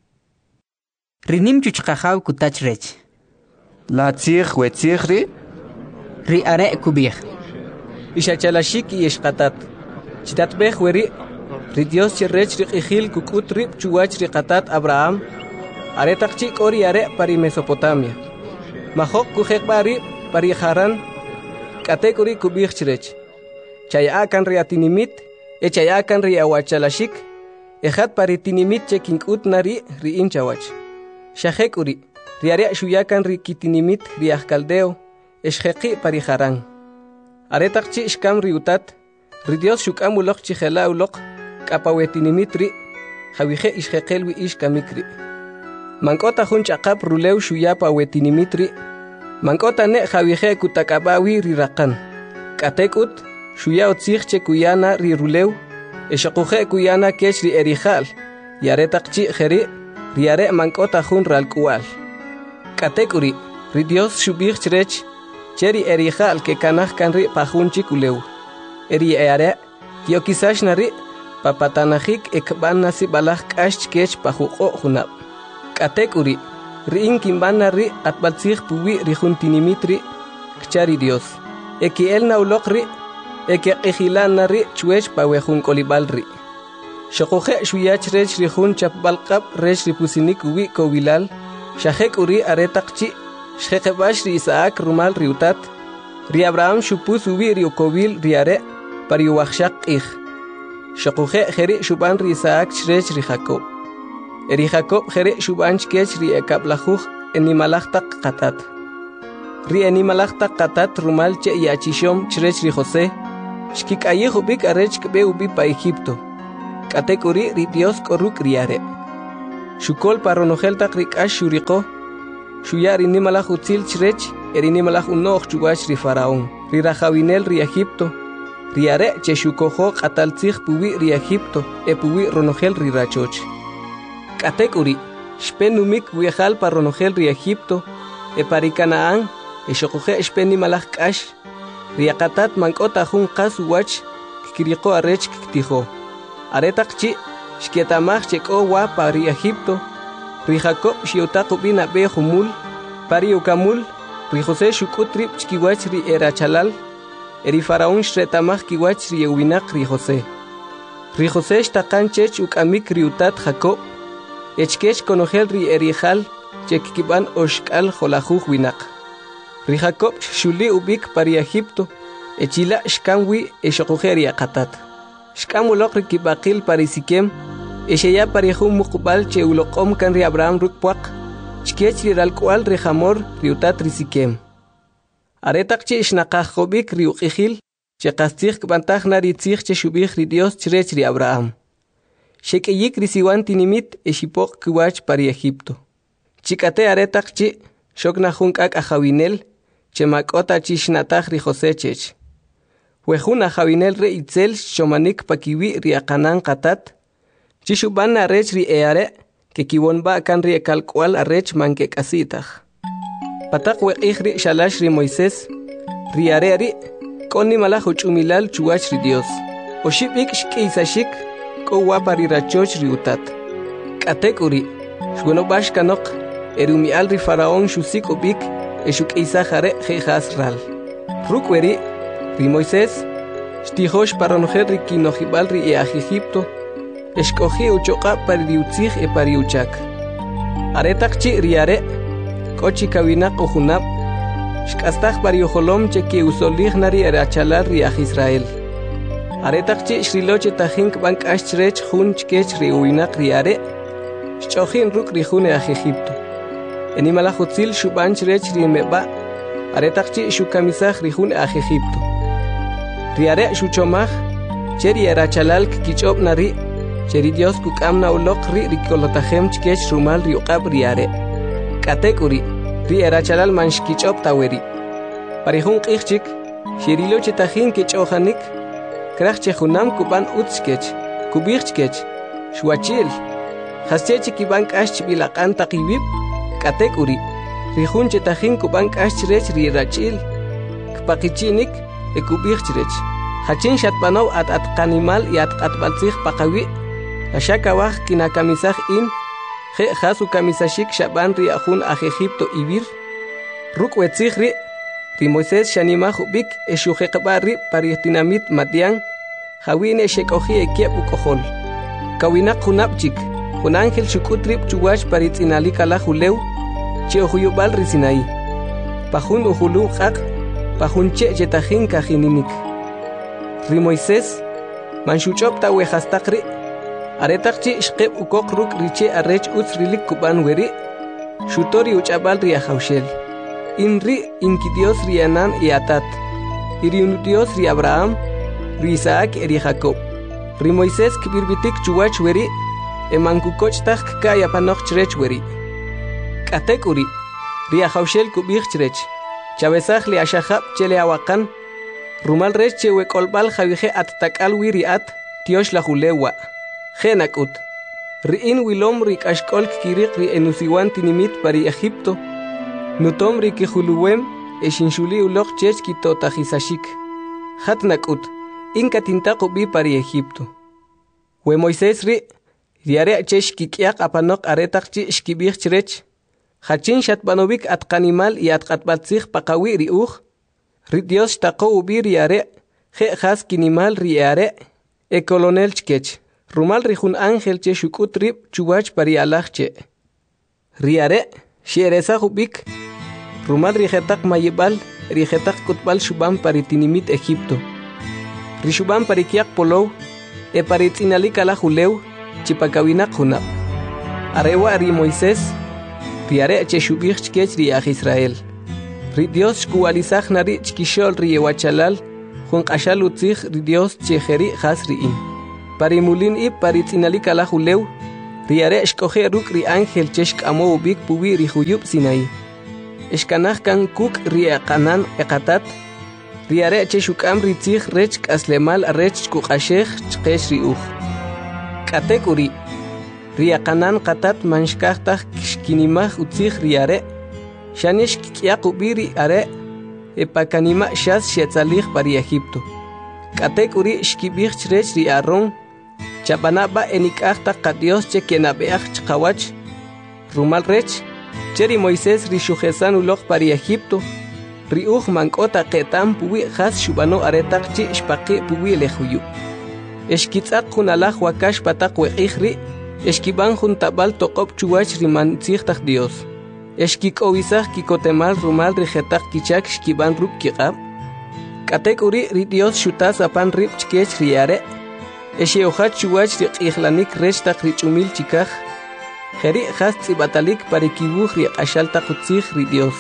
Rinim chuchkajaw kutach rech. La tzig wetzig ri? Ri are kubig. Ishachalashik y eshkatat. Chitatbej weri. Ri Dios cherrech ri ijil kukut rip chuwach ri qatat Abraham, aretakchi ori are pari Mesopotamia. Mahok kujek bari pari Haran, katekuri kubich chrech. Chayakan ri atinimit, e chayakan ri awachalashik, ejat pari tinimit che kinkut nari ri inchawach. Shahekuri, ri are shuyakan ri kitinimit ri ajkaldeo, eshjeki pari Haran. Aretakchi shkam ri utat, ri Dios shukam ulok chijela ulok, Kapawetinimitri, Javije ishekelwi ish kamikri. Mankota jun chaqap ruleu shuyapa wetinimitri. Mankota ne Javije kutakabawi rirakan. Katekut, shuya otzich kuyana ri ruleu. Eshakuje kuyana kech ri erijal. Yaretakchi jeri, riare mankota jun ralkual. Katekuri, ri Dios shubich chrech, cheri erijal ke kanaj kanri pajun chikuleu. Eri eare, kiokisash nari, papatanajik ekban nasi balaj k'ax kech pajuqo junab. Katekuri, riin kimbana ri atbaltzig puwi ri juntinimitri, kchari Dios. Eki el naulok ri, eki qijilana ri chwech pawejun kolibal ri. Shokuje shuyach rech ri jun chapbalqab rech ri pusinik uwi kobilal, shahek uri aretakchi, shjekebash ri Isaac rumal ri utat, ri Abraham shupus uwi ri okobil ri are, pari uwachshak ij. Shokuje jeri shuban ri Isaac chrech ri Jacob. Eri Jacob jeri shuban chkech ri ekaplajuj enimalachtak qatat. Ri enimalachtak qatat rumal che yachishom chrech ri José. Shkik ayih ubik arech kbe ubi pa Egipto. Shkatek uri ri Dios koruk riare. Shukol paronogel tak rikash shuriko. Shuyari nimalach utzil chrech, eri nimalach unoch chuwach ri faraón. Ri rajawinel ri Egipto. Riare che shukojo qataltzig puwi ri Egipto, e puwi ronogel ri rachoch. Katek uri, shpenumik wiejal paronogel ri Egipto, e pari Canaán, e shokoje shpeni malach kash. Ri akatat mankota jun qas wach, kikiriko arech kiktijo. Aretak chi, shkietamach cheko wa pari Egipto. Ri Jacob shiotako bina be humul, pari ukamul, ri José shukutrip chkiwach ri erachalal, eri faraón shretamach kiwach ri ewinak ri José. Ri José shtakan chech ukamik ri utat Jacob, echkech konogel ri erijal, chekkiban oshkal jolajuj winak. Ri Jacob shuli ubik pari Egipto, echila shkanwi eshokujeri akatat. Shkamulok ri kibakil pari Siquem, Esheya parejum mukbal che ulokom kan ri Abraham rukpuak, chkiech ri ralkual ri Hamor ri utat ri Siquem. Aretak che ishnakaj kobik ri uqijil, che kastig kbantaj na ri tzig che shubij ri Dios chrech ri Abraham. Shekeyik ri siwan tinimit eshipok kiwach pari Egipto. Chikate aretak che shokna junkak ajawinel, che makota chi shnataj ri José chech. Wejun ajawinel re itzel shomanik pakiwi ri akanan katat, Chishuban arrech ri eare, que kibonba kan ri ekalkual arrech manke kasitaj. Patak weqij ri shalash ri Moisés, ri are ri, koni malaj uchumilal chuwach ri Dios. Oshibik shkiisashik, ko wapa ri rachoch ri utat. Katek uri, shwenobash kanok, erumial ri faraón shusik ubik, eshuk isajare jejas ral. Rukweri, ri Moisés, shtijosh paronojer ri kinojibal ri eaj Egipto, Escogi uchoqa pariutzig e pariuchak. Aretak chi riare, kochi kawinak ujunab, shkastag pariujolom che ki usolig nari erachalal riaj Israel. Aretak chi shriloche tajink bank ashrech jun chkech riuinak riare, shchojin ruk rijune aj Egipto. Enimalajutzil shuban chrech rimeba, aretak chi shukamisaj rijune aj Egipto. Riare shuchomaj, cheri erachalal kichob nari, Cheri Dios kukamna ulok ri rikolotajem chkech rumal ri uqab riare. Katek uri, ri erachalal manshkichop taweri. Parihun qijchik, shirilo chetajin kichojanik, krach chejunam kuban utskech, kubijchkech, shwachil. Haschechi kiban kash bilaqan taqibib, katek uri, rihun chetajin kuban kash rech ri rachil, kpakichinik, e kubijchrech. Hachin shatbanov at at kanimal y at atbalzig pakawi, Ashakawaj kinakamisaj in, je jasu kamisashik shaban ri ajun aj Egipto ibir. Ruk wetzig ri, ri Moisés shanimaj ubik eshujeqba ri paritinamit matian, jawine shekoji ekiep ukojol. Kawinak junapchik, jun ángel shukutrip chuwash paritzinalika juleu, che ojuyubal ri Sinaí. Pajun ujulu qaq, pajun che jetajin kajininik. Ri Moisés, manshuchop ta wejastak ri, Aretak chi shqeb ukok ruk riche arrech utz rilik kuban weri, shutori uchabal ri ajawshel. Inri inkidios ri Anan y Atat, iriunudios ri Abraham, ri Isaac eri Jacob. Ri Moisés kibirbitik chuwach weri, emankukoch tak kaya panoch chrech weri. Katek uri, ri ajawshel kubich chrech, chabezaj li ashahab chele awakan, rumal rech che wekolbal javije at takal wiri at, tiosh la julewa. Genakut, riin wilom rik ashkol kirik ri enusiwan tinimit pari Egipto, nutom ri kijuluwem eshinshuli ulok chech kitotajisashik. Hatnakut, inka tintako bi pari Egipto. We Moisés ri, riare chech kikiak apanok aretak chi shkibich chrech, hachin shatbanovik at kanimal y at katbatzig pakawi ri uj, ri Dios tako ubi riare, je has kinimal riare, e colonel chkech. Rumal rijun ángel che shukutrip chuwach pari alachche. Riare, shiereza hubik. Rumal rijetak mayibal, rijetak kutbal shubam pari tinimit Egipto. Rishubam pari kiak polou, e pari tzinalik ala juleu, chipakawinak junab. Arewa ri Moisés, riare che shubich chkech riaj Israel. Ri Dios shkualizaj nari chkishol ri ewachalal, jun qashal utzig ri Dios chejeri has riin. parimulin y paritzinali kalahuleu, riare escoge ruk ri ángel chesk amo ubik puwi ri huyub sinai. Eskanah kan kuk ri akanan ekatat, riare cheshukam ritzich rech aslemal rech kukashech chkesh ri uj. Katek uri, ri akanan katat manshkahtah kishkinimah utzich riare, shanish kikiak ubiri are, epakanima shas shetzalich pari Egipto. Katek uri shkibich rech ri aron, chapanaba enikahta kadios che kenabeach chkawach, rumal rech, cheri Moisés ri shujesan ulok pari Egipto, ri uj mankota ketam puwi has shubano aretak chi shpaki puwi lehuyu. Eshkitzak hunalaj wakash patak weqih ri, eshkiban juntabal toqop chuwach ri mantzihtak Dios. Eshkikowisaj kikotemal rumal ri jetak kichak shkiban ruk kiqab. Katek uri ri Dios shutas apan rib chkech riare, Esheojat chuwach ri q'ihlanik rech tak ri chumil chikaj, jeri has tzibatalik parikibuj ri q'axal tak utzij ri Dios.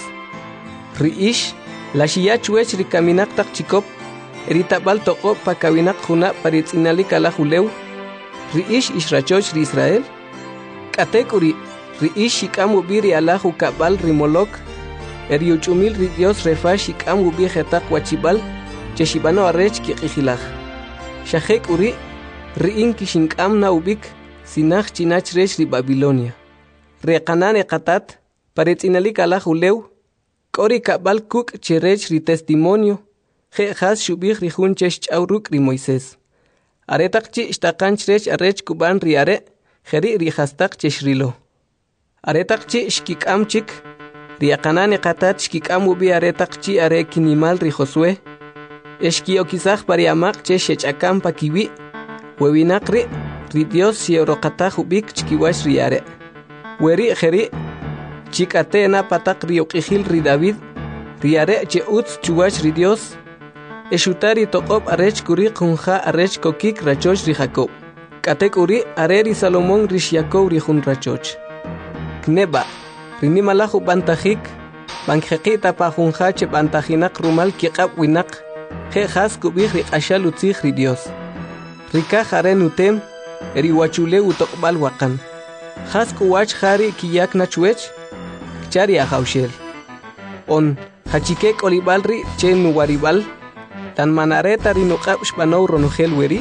Ri ish, la xiya chuwech ri kaminak tak chikop, ri tabal toqop pa kawinak juna paritzinalik alajuleu, ri ish ishrachoch ri Israel. Katek uri, ri ish shikam ubi ri alaju kabal ri molok, eri uchumil ri Dios refa shikam ubi jetak wachibal, cheshibano arrech kiqijilaj. Shajek uri, ri'in kishinkam na ubik, sinaj chinach rech ri Babilonia. Reqanan eqatat, paretzinalik alajuleu, kori kabal kuk cherech ri testimonio, je has shubij ri jun chesh ch'auruk ri Moisés. Aretak chi ishtakanch rech arrech kuban ri are, jeri ri hastak chesh rilo. Aretak chi shkikam chik, ri aqanan eqatat shkikam ubi aretak chi are kinimal ri Josué, eshkiokizaj pariamak che shechakam pakiwi, wewinakri, ri Dios sioroqataj ubik chkiwash riare. Weri jeri, chikate na patak ri oqijil ri David, riare che utz chuwash ri Dios, eshutari toqop arech kuri kunja arech kokik rachoch ri Jacob. Katek uri are ri Salomón ri Jacob ri jun rachoch. Kneba, ri nimalahu bantajik, banjeqita pa junja che bantajinak rumal kiqab winak, je has kubij ri q'axal utzij ri Dios. Rikaj are nutem, eri wachule utokbal wakan. Has kuwach jari kiyak nachwech, kchari ajaushel. On, hachikek olibal ri chen nuwaribal, tan manareta ri nuqab shpanow ronogel weri.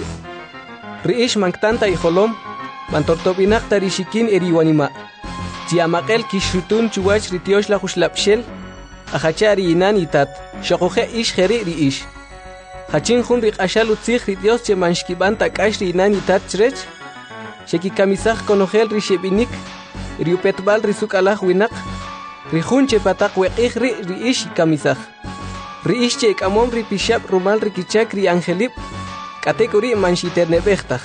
Ri ish manktanta ijolom, bantortobinak tarishikin eri wanima. Chiamaqel kishutun chuwach ri tiosh la jushlapshel, ajachari inan itat, shokoje ish jeri ri ish. Hachin jun ri q'axal utzij ri Dios che manshkiban tak'ax ri inan itat chrech, xekikamisaj konojel ri xebinik, ri upetbal ri suk'alaj winaq, ri jun che pataq weq'ij ri ri ish kamisaj. Ri ish che ik'amom ri pixab rumal ri kichak ri angelib, k'atek uri manxiterneb'ejtaj.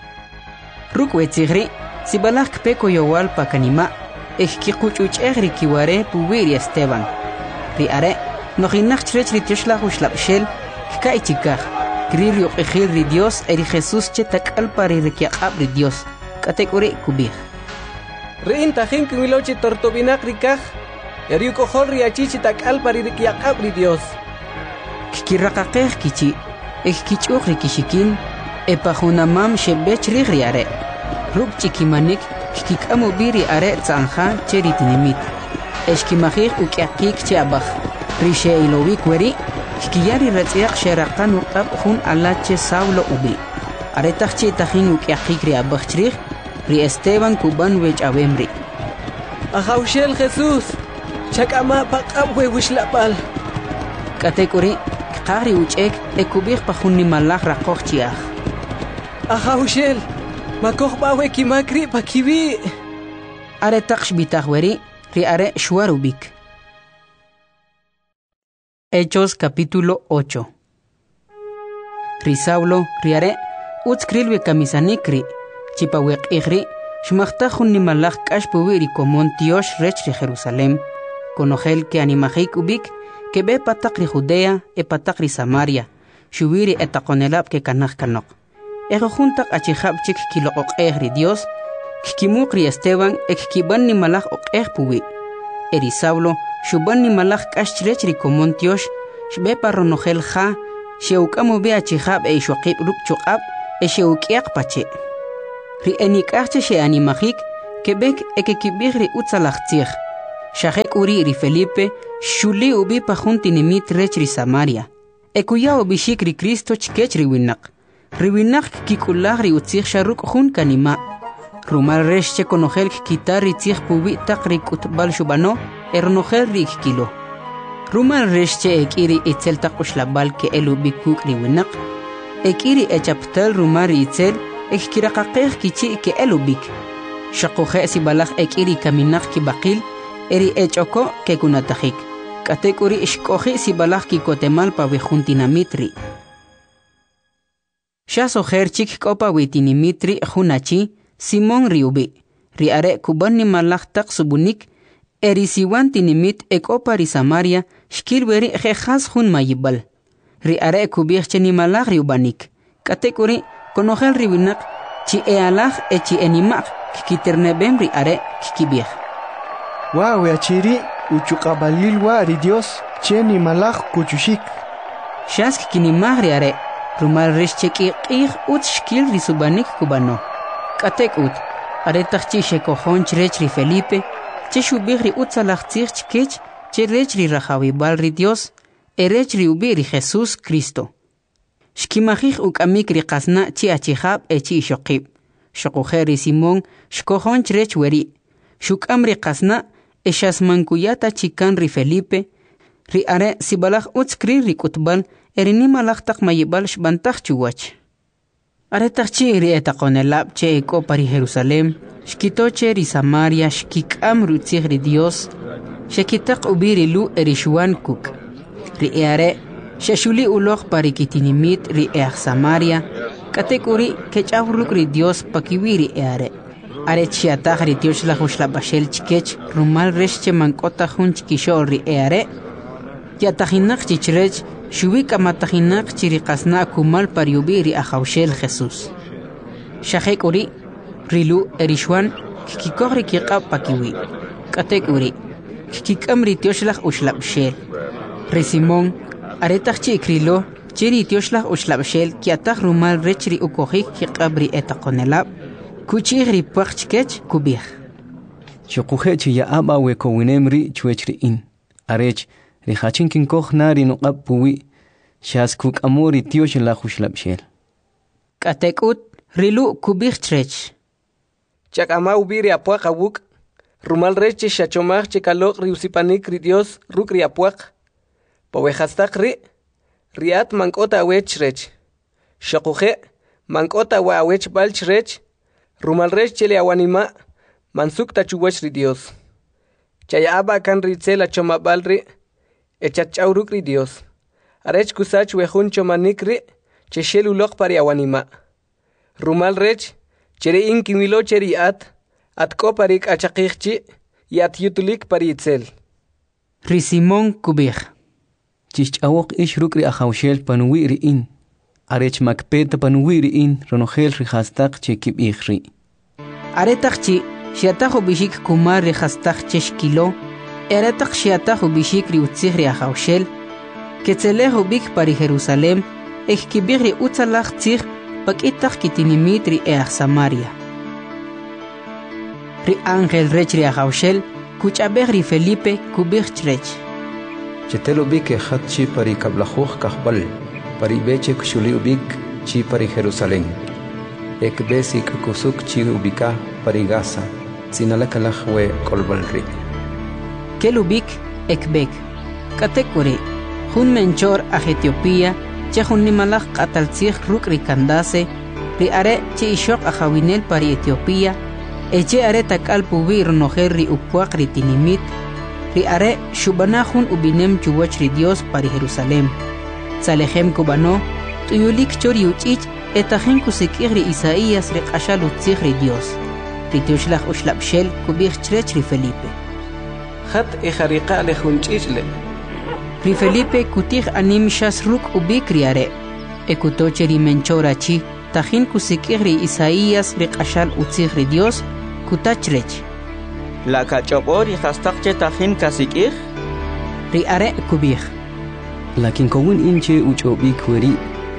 Ruk wetzij ri, sibalaj kpeko yowal pa kanima, ejkiquch'uch'ej ri kiware puwi ri Esteban. Ri are, nojinaj chrech ri tioxlaj uxlab'xel, Kai chikaj, krir yoqijil ri Dios eri Jesús che takal pari rikiaqab ri Dios, katekuri kubij. Rin tajin kimiloche tortobinak rikaj, eri ukojol ri achichi takal pari rikiaqab ri Dios. Kikiraqaqej kichi, ekkich'uq ri kishikin, epajunamam shebech ri ri are. Ruk chikimanik, kikikamu biri are tzanja che ri tinimit. Eshkimajij ukiaqik che abaj, ri sheilowik weri, Kiyari ratsiaq sheraqan uqab jun alache Saulo ubi. Aretaqchi tajin ukiaqik ri abajchrij, ri Esteban kuban wech abemri. Ajaushel Jesús, chakama paqab we wishlapal. Katekuri, qari uchek ekubij pa jun nimalaj raqoj chiaj. Ajaushel, makoj ba we kimakri pa kibi. Aretaqsh bitajweri, ri are shwarubik. Hechos capítulo ocho. Risaulo, riare, utskrilwe kamisanikri, chipawek igri, shmachtajun nimalach kashpuwiri komon tiosh rech ri Jerusalem, konojel que animajik ubik, que be patakri Judea, e patakri Samaria, shubiri etakonelab que kanaj kanok. Ejo juntak achihab chik kilook egri Dios, kikimukri Esteban, ekkiban nimalach ok egpuwi. Erisaulo, shuban nimalach kashrech ri komon tiosh, shbe parronojel ja, sheukamo be achihab e ishwaqib rup chuqab, Esheukiak pache. Ri enikachche she animajik, Quebec ekekibigri utzalachtzig. Shahek uri ri Felipe, shuli ubi pajunti nimit rech ri Samaria. Ekuya ubishik ri Cristo chkech ri winak. Ri winak kikulag ri utzig sharuk hun kanima. Rumal resh che konogel kitar ri tzig pubi tak ri kutbal shubano, ernogel ri kilo. Rumal resh che ekiri itzel tak ushlabal ke elubi kuk ri winak. Ekiri echaptal rumar ri itzel, ekkirakakeh kichi ke elubik. Shakohe si balak ekiri kaminak ki bakil, eri echoko ke kunatajik. Katekuri ishkohi si balak ki kotemal pa vijuntinamitri. Shaso herchik kopa witinimitri hunachi, Simon riubi. Riare kubani malak tak subunik, eri siwantinimit ekopa ri Samaria, shkilweri jehas hun mayibal. Riare kubich cheni malak riubanik. Katekuri konogel ribinak, chi ealak e chi enimak, kikiternebem riare kikibich. Wow, achiri, uchukabalil wa ri Dios, cheni malak kuchushik. Shask kinimag riare, rumal rishcheki qih ut shkil risubanik kubano. Katek ut, aretak chi shekohon chrech ri Felipe, che shubig ri utzalach tzich chkech, che rech ri rajawibal ri Dios, erech ri ubi ri Jesus Cristo. Shkimajich ukamik ri qasna chi achihab e chi shokib. Shokoher ri Simon, shkohon chrech weri. Shukam ri qasna, eshas mankuyata chikan ri Felipe, ri are sibalach utskri ri kutbal, erini malach tak mayibal shbantach chuwach. Aretach chi ri etakonelab che eko pari Jerusalem, shkitoche ri Samaria shkikam rutzig ri Dios, shekitak ubiri lu erishuan kuk. Ri eare, sheshuli ulog pari kitinimit ri each Samaria, katekuri kechawruk ri Dios pakiwiri eare. Are chiatag ri Dios la huslabashel chikech, rumal resche mankota hun chikishol ri eare, yatajinak chichrech, shubik amatajinak chiriqasna kumal pariubiri ajawshel Jesús. Shahek uri, rilu erishwan, kikikogri kiqab pakiwi. Katek uri, kikikamri tioshlag ushlabshel. Ri Simón, aretag chikrilo, chiri tioshlag ushlabshel, kiatag rumal rechri ukojik kiqabri etakonelab, kuchigri puachkech kubih. Shokuhechi ya aba weko winemri chuechri in. Arech, Rihachin kinkoh nari no puwi, shas kuk amori tiosh la hushlabshel. Katekut rilu kubich trech. Chak ama ubiri apuak awuk, rumal reche shachomach chekalok riusipanik ri Dios ruk ri apuak. Pawehastak ri, riat mankota awech rech. Shakuhe, mankota wa awech balch rech, rumal rech chele awanima, mansuk tachuwach ri Dios. Chaya aba kan ritzela chomabalri, echachawruk ri Dios. Arech kusach wehun chomanikri, cheshel ulok pari awanima. Rumal rech, chere inkimilo cheri at, at ko parik achakikchi, yat yutulik pari itzel. Ri Simon kubich. Chichawok ish rukri ajawshel panuwi ri in. Arech makpeta panuwi ri in, ronogel ri hastak chekib ichri. Aretak chi, shiatajo bishik kumar ri hastak cheshkilo, Eretak shiatajo bishik ri utzig ri ajawshel, ketzelejo bik pari Jerusalem, ekibig ri utzalach tzig, pakitach kitinimit ri each Samaria. Ri Ángel rech ri ajawshel, kuchabeg ri Felipe kubig chrech. Chetelo bik echat chi pari kablajuj kahbal, pari beche kushuli ubik chi pari Jerusalem. Ekbesik kusuk chi ubika pari Gaza, sinalakalach we kolbalri. Kelubik ekbek. Katekuri, hun menchor a Etiopía, che hun nimalach kataltzig ruk ri kandase, ri are che ishok a jawinel pari Etiopía, e che are takal pubi ronojer ri upuak ri tinimit, ri are shubanahun ubinem chuwach ri Dios pari Jerusalem. Salehem kubano, tuyulik chori uchich, etajen kusekir ri Isaías ri qashal utzig ri Dios. Ri tioshlach ushlabshel kubich chrech ri Felipe. Hat ejariqa le junchisle. Ri Felipe kutig anim shas ruk ubik riare. Ekutoche ri menchora chi, tajin kusikig ri Isaías ri qashal utzig ri Dios, kutachrech. La kachobori hastakche tajin kasikig? Ri are kubig. Lakin kowin inche uchobik weri,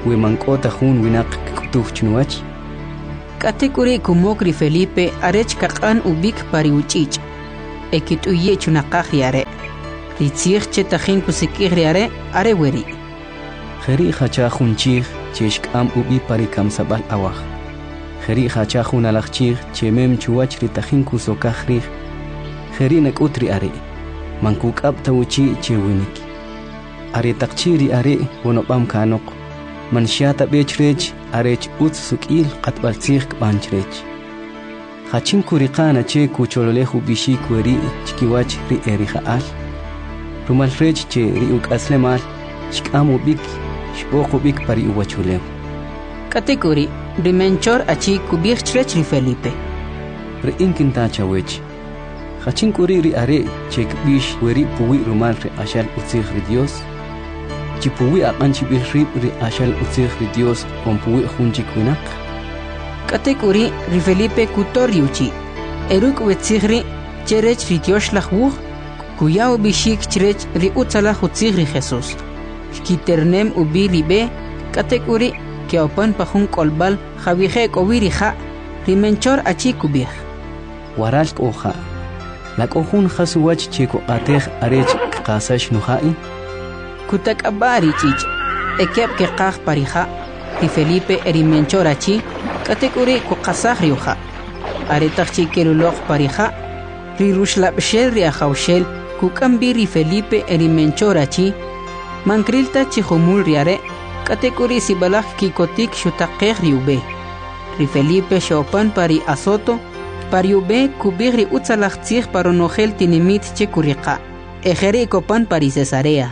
wemankota hun winak kutuchnuach. Katekuri kumokri Felipe arech kakan ubik pari uchich. Ekit uye chunakakri are. Ritzir chetajin kusikigri are are weri. Kheri khacha hunchig cheshk am ubi pari kam sabal awah. Kheri khacha hun alachchig chemem chuach ritajin kusokahri. Kheri nakutri are. Mankuk ab tawuchi chewinik. Are takchiri are wonopam kanok. Manshata bechrech arech uts sukil qatbaltsig banchrech. Khachin kuriqana che kuchololehu bishi kweri chkiwach ri erihaal. Rumal frech che ri uk aslemal shkamu bik shpoqu bik pari uwachulew. Kategori dimenchor achi kubich chrech ri Felipe. Ri inkinta chawech. Khachin kuri ri are che kbish weri puwi rumal ri ashal utsig ri Dios. Chipuwi aqanchi bihrib ri ashal utsig ri Dios pompuwi hunchi kunak. Kategori ri Felipe kutoriuchi. Eruk wetzigri cherech ri Dios lachwuch kuyao bishik cherech ri utzalach utzig ri Jesus. Kiternem ubi ribe kategori ke opan pahun kolbal javije kowiri ha rimenchor achi kubih. Waral oha. Lak ohun khasuwach cheko ateg arech qasash nuhai. Kutak abari chich, ekep ke qaq pariha, ri Felipe erimenchorachi, kategori ku qasaq riuha. Aretaqchi kelulok pariha, ri rushlabshel ri ajawshel, ku kambi ri Felipe erimenchorachi, mankrilta chihumul riare, kategori sibalak kikotik shutaqeq riube. Ri Felipe shopan pari azoto, pariube kubig ri utzalaq tzig paronogel tinimit che kuriqa. Ejeri kopan pari Cesarea.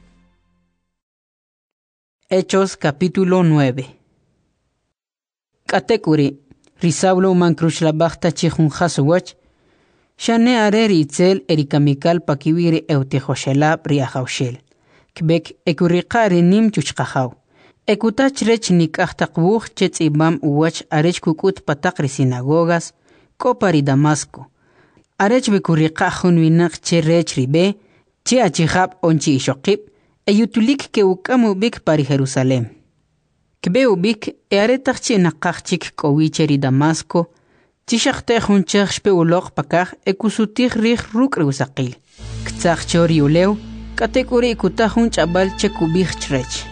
Hechos capítulo nueve. Katekuri, Risaulo mankruchlabachta chihun hasuwach, Shane areri itzel erikamikal pakiwiri eutihoshelab riahaushel, Kbek ekuriqari nim chuchqahaw, Ekutach rech nikahtakwuch chetz ibam uwach arech kukut patakri sinagogas, Kopari Damasco, Arech bekuriqahun winak che rech ribe, Che achihab onchi ishokib, Eyutulik ke ukamu bik pari Jerusalem. Kbe ubik e aretachchi nakachchik kowicheri Damasco, chishakte hunchach shpe ulok pakach e kusutik rich ruk reusakil. Ktsach chori uleu, katekuri kutahun chabal che kubich chrech.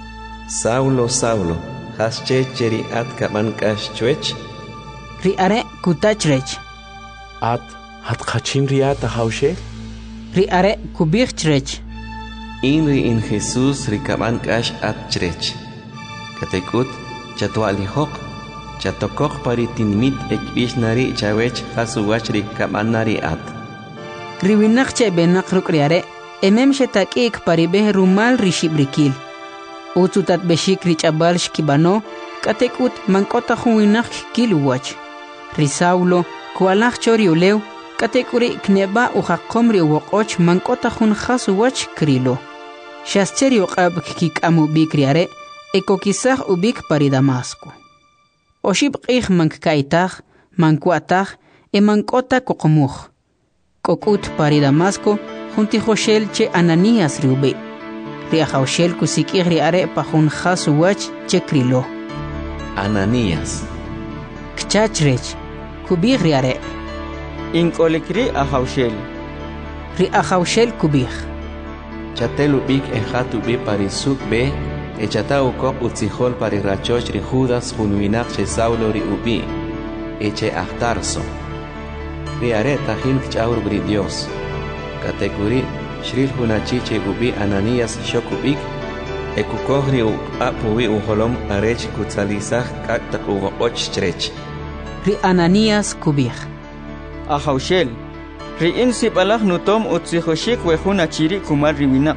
Saulo, Saulo, has checheri at kaman kash chwech? Ri are kutachrech. At hat khachim riata haushe? Ri are kubich chrech. Inri in Jesús rikaban kash at chrech. Katekut chatualihok chatokok paritinmit ekbishnari chawech hasuwach rikabanari at. Riwinak che benak rukriare emem shetakik paribe rumal rishibrikil. Utsutat beshik richabal shkibano katekut mankota huwinak kiluwach. Risaulo kualach choriuleu katekuri kneba uhakomri uwokoch mankota hun hasuwach krilo. Shascheri uqab kik amu bikriare, eko kisah ubik pari Damasco. Oshib qih mankkaitah, mankuatah, e mankota kokomuch. Kokut pari Damasco, junti hoshel che Ananías riube. Riahoshel kusikir riare pahun hasuwach che krilo. Ananías. Kchachrech, kubir riare. Inkolikri ahaushel. Riahaushel kubir. Chatelubik ejatubi parisuk be, echatau kop utzihol pari rachoch ri Judas hunwinak che Saulo ri ubi, eche ahtarso. Ri are tajin kchaur bri Dios. Kategori, shril hunachiche ubi Ananías shokubik, ekukohri u apuwi uholom arech kutzalizach kaktak ugo och chrech. Ri Ananías kubir. Ahaushel. Riin sibalach nutom utzihoshik wehuna chiri kumar riwinak.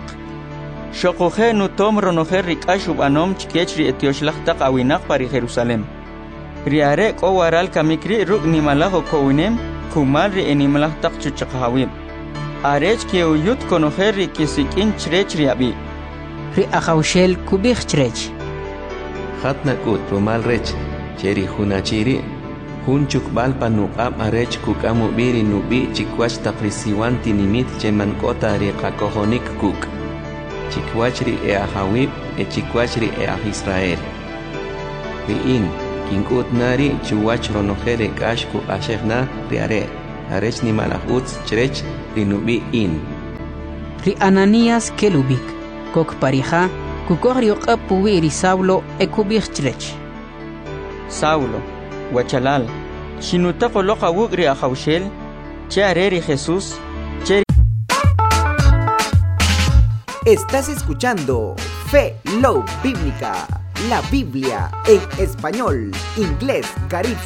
Shokohe nutom ronoher rikashub anom chkech ri etioshlachtak awinak pari Jerusalem. Riare ko waral kamikri ruk nimalaho kowinem kumar ri enimalachtak chuchakahawim. Arech ke uyut konoher ri kisikin chrech riabi. Ri ahaushel kubich chrech. Hatnakut rumal rech, cheri hunachiri. Hunchuk balpa nuqam arech kukamu biri nubi chikwach taprisiwan tinimit cheman kota riqakohonik kuk. chikwachri e ahawib e chikwachri e ah Israel. Riin, kinkut nari chuwach ronojere kashku ashegna riare, arech ni malahuts chrech rinubi in. Ri Ananías kelubik, kok parija, kukogrio qapuwi ri Saulo e kubich chrech. Saulo, Huachalal, Shinutako loca wugri a Jaushel, Cheareri Jesús, Che. Estás escuchando Fe Love Bíblica, la Biblia en español, inglés, caribe.